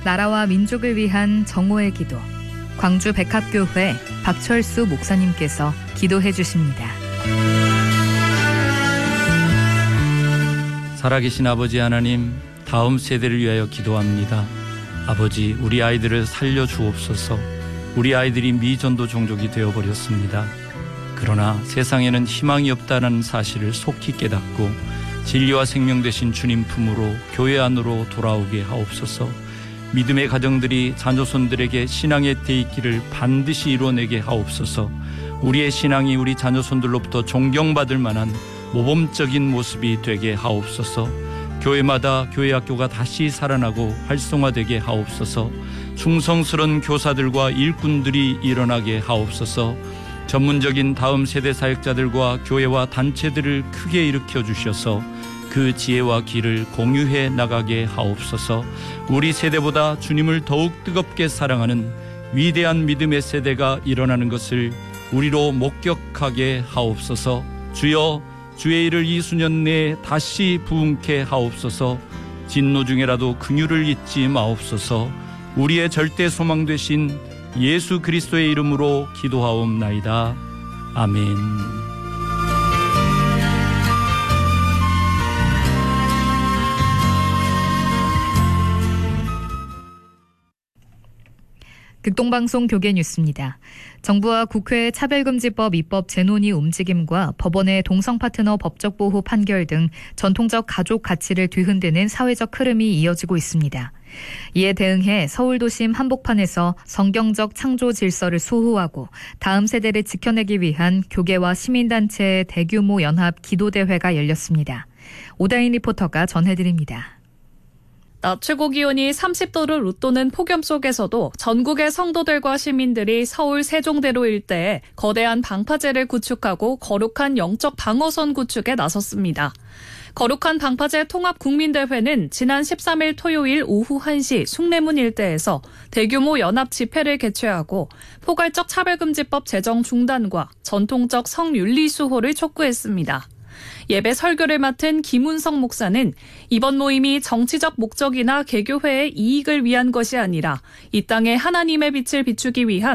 나라와 민족을 위한 정오의 기도. 광주 백합교회 박철수 목사님께서 기도해 주십니다. 살아계신 아버지 하나님, 다음 세대를 위하여 기도합니다. 아버지, 우리 아이들을 살려주옵소서. 우리 아이들이 미전도 종족이 되어버렸습니다. 그러나 세상에는 희망이 없다는 사실을 속히 깨닫고 진리와 생명 되신 주님 품으로 교회 안으로 돌아오게 하옵소서. 믿음의 가정들이 자녀손들에게 신앙의 대입기를 반드시 이루어내게 하옵소서. 우리의 신앙이 우리 자녀손들로부터 존경받을 만한 모범적인 모습이 되게 하옵소서. 교회마다 교회학교가 다시 살아나고 활성화되게 하옵소서. 충성스러운 교사들과 일꾼들이 일어나게 하옵소서. 전문적인 다음 세대 사역자들과 교회와 단체들을 크게 일으켜 주셔서 그 지혜와 길을 공유해 나가게 하옵소서. 우리 세대보다 주님을 더욱 뜨겁게 사랑하는 위대한 믿음의 세대가 일어나는 것을 우리로 목격하게 하옵소서. 주여, 주의 일을 이 수년 내에 다시 부흥케 하옵소서. 진노 중에라도 긍휼을 잊지 마옵소서. 우리의 절대 소망 되신 예수 그리스도의 이름으로 기도하옵나이다. 아멘. 극동방송 교계뉴스입니다. 정부와 국회의 차별금지법 입법 재논의 움직임과 법원의 동성파트너 법적 보호 판결 등 전통적 가족 가치를 뒤흔드는 사회적 흐름이 이어지고 있습니다. 이에 대응해 서울도심 한복판에서 성경적 창조 질서를 수호하고 다음 세대를 지켜내기 위한 교계와 시민단체의 대규모 연합 기도대회가 열렸습니다. 오다인 리포터가 전해드립니다. 낮 최고 기온이 30도를 웃도는 폭염 속에서도 전국의 성도들과 시민들이 서울 세종대로 일대에 거대한 방파제를 구축하고 거룩한 영적 방어선 구축에 나섰습니다. 거룩한 방파제 통합국민대회는 지난 13일 토요일 오후 1시 숭례문 일대에서 대규모 연합 집회를 개최하고 포괄적 차별금지법 제정 중단과 전통적 성윤리 수호를 촉구했습니다. 예배 설교를 맡은 김운성 목사는 이번 모임이 정치적 목적이나 개교회의 이익을 위한 것이 아니라 이 땅에 하나님의 빛을 비추기 위한